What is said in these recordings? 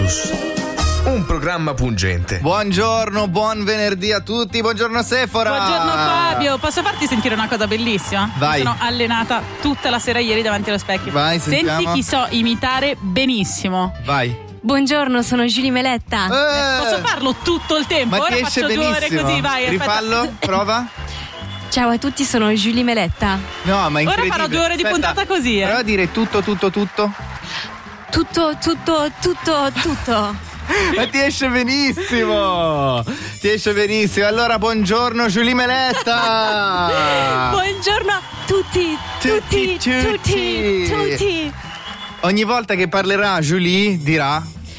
Cactus. Un programma pungente. Buongiorno, buon venerdì a tutti. Buongiorno Sephora. Buongiorno Fabio. Posso farti sentire una cosa bellissima? Vai. Mi sono allenata tutta la sera ieri davanti allo specchio. Vai, sentiamo. Senti chi so imitare benissimo. Vai. Buongiorno, sono Julie Meletta. Posso farlo tutto il tempo? Ma Ora ti esce faccio 2 ore benissimo. così, vai. Rifallo, prova. Ciao a tutti, sono Julie Meletta. No, ma Ora incredibile. farò 2 ore di puntata così, Prova a dire tutto. Tutto. Ma ti esce benissimo. Allora, buongiorno Julie Meletta. Buongiorno a tutti. Ogni volta che parlerà Julie dirà: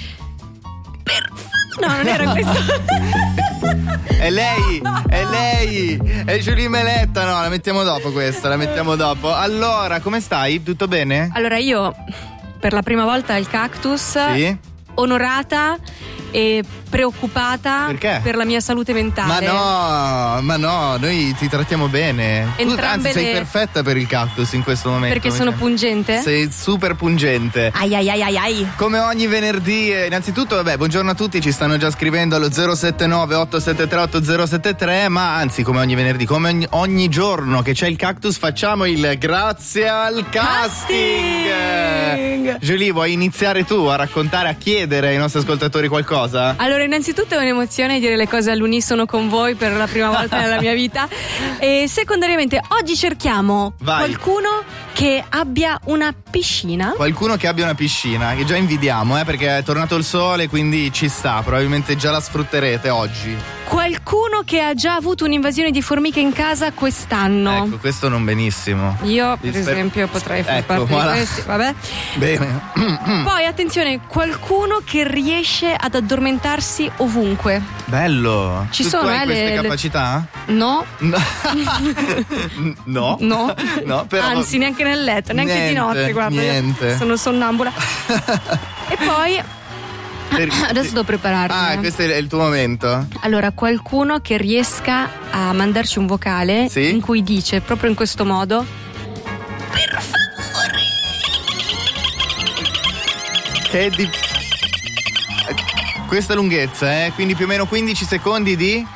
No, non era questo. È lei, è Julie Meletta. No, la mettiamo dopo questa, Allora, come stai? Tutto bene? Allora, io per la prima volta al Cactus, Sì. onorata e preoccupata Perché? per la mia salute mentale. Ma no, noi ti trattiamo bene. Entrambe Anzi, sei le- perfetta per il Cactus in questo momento. Perché sono pungente? Sei super pungente. Ai. Come ogni venerdì, innanzitutto, buongiorno a tutti, ci stanno già scrivendo allo 079 873 8073, ma anzi, come ogni venerdì, come ogni giorno che c'è il Cactus, facciamo il grazie al casting. Julie, vuoi iniziare tu a raccontare, a chiedere ai nostri ascoltatori qualcosa? Allora, innanzitutto è un'emozione dire le cose all'unisono con voi per la prima volta nella mia vita. E secondariamente, oggi cerchiamo qualcuno che abbia una piscina. Qualcuno che abbia una piscina, che già invidiamo, perché è tornato il sole, quindi ci sta, probabilmente già la sfrutterete oggi. Qualcuno che ha già avuto un'invasione di formiche in casa quest'anno. Ecco, questo non benissimo. Io, per esempio, potrei far parte di questi. Vabbè. Bene. Poi, attenzione, qualcuno che riesce ad addormentarsi ovunque. Bello. Ci tu sono, hai queste capacità? No. No. No. Però... Anzi, neanche nel letto, neanche di notte, guarda. Niente. Sono sonnambula. E poi adesso devo prepararmi. Questo è il tuo momento. Allora, qualcuno che riesca a mandarci un vocale in cui dice proprio in questo modo: per favore. Che è di questa lunghezza, quindi più o meno 15 secondi di